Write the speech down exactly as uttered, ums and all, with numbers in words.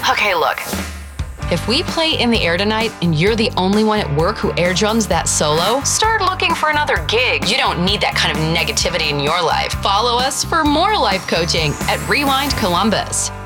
Okay, look. If we play In the Air tonight and you're the only one at work who air drums that solo, start looking for another gig. You don't need that kind of negativity in your life. Follow us for more life coaching at Rewind Columbus.